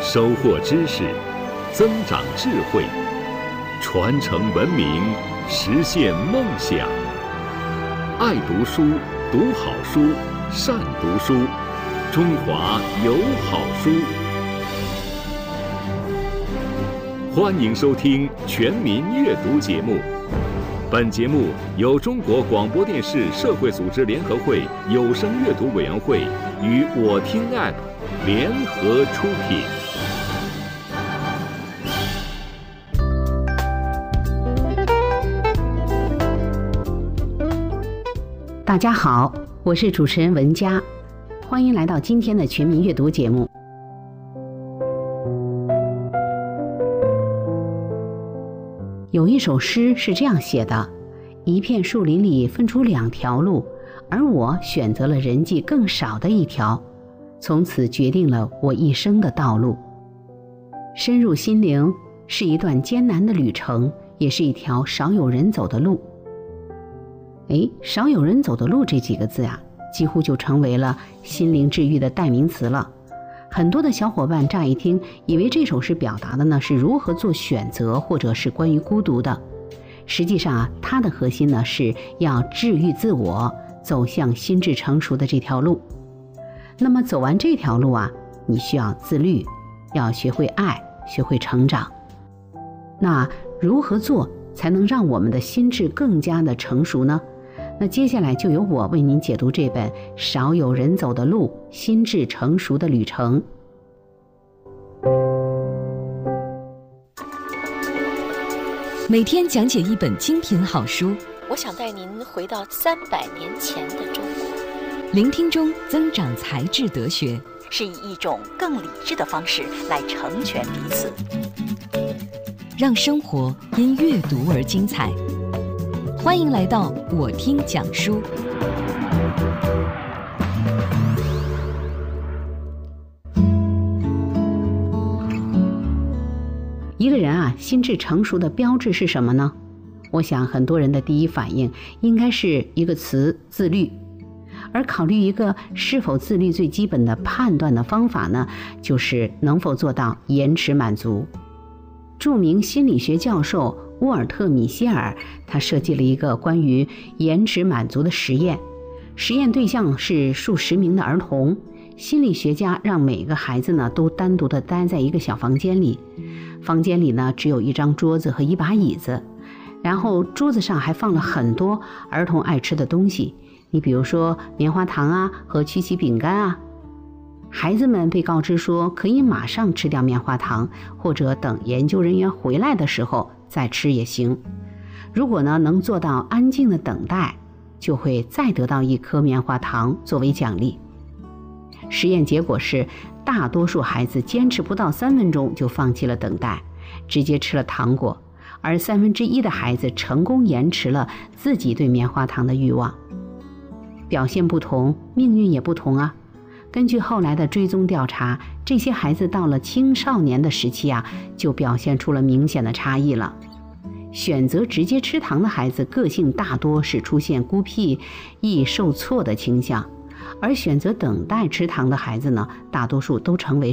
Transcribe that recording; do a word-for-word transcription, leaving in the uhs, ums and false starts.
收获知识，增长智慧，传承文明，实现梦想。爱读书，读好书，善读书，中华有好书。欢迎收听全民阅读节目。本节目由中国广播电视社会组织联合会有声阅读委员会与我听 App 联合出品。 大家好，我是主持人文佳，欢迎来到今天的全民阅读节目。有一首诗是这样写的：一片树林里分出两条路，而我选择了人迹更少的一条，从此决定了我一生的道路。深入心灵是一段艰难的旅程，也是一条少有人走的路。诶，少有人走的路这几个字啊，几乎就成为了心灵治愈的代名词了。很多的小伙伴乍一听，以为这首诗表达的呢是如何做选择，或者是关于孤独的。实际上啊，它的核心呢是要治愈自我，走向心智成熟的这条路。那么走完这条路啊，你需要自律，要学会爱，学会成长。那如何做才能让我们的心智更加的成熟呢？那接下来就由我为您解读这本《少有人走的路：心智成熟的旅程》。 每天讲解一本精品好书， 我想带您回到三百年前的中国。 聆听中增长才智德学， 是以一种更理智的方式来成全彼此， 让生活因阅读而精彩。欢迎来到我听讲书。 一个人啊，心智成熟的标志是什么呢？我想很多人的第一反应应该是一个词：自律。而考虑一个是否自律最基本的判断的方法呢，就是能否做到延迟满足。著名心理学教授沃尔特·米歇尔，他设计了一个关于延迟满足的实验。实验对象是数十名的儿童，心理学家让每个孩子呢都单独的待在一个小房间里，房间里呢只有一张桌子和一把椅子，然后桌子上还放了很多儿童爱吃的东西，你比如说棉花糖啊和曲奇饼干啊。孩子们被告知说可以马上吃掉棉花糖，或者等研究人员回来的时候再吃也行。如果呢能做到安静的等待，就会再得到一颗棉花糖作为奖励。实验结果是，大多数孩子坚持不到三分钟就放弃了等待，直接吃了糖果，而三分之一的孩子成功延迟了自己对棉花糖的欲望。表现不同，命运也不同啊。根据后来的追踪调查，这些孩子到了青少年的时期啊，就表现出了明显的差异了。选择直接吃糖的孩子，个性大多是出现孤僻、易受挫的倾向，而选择等待吃糖的孩子呢，大多数都成为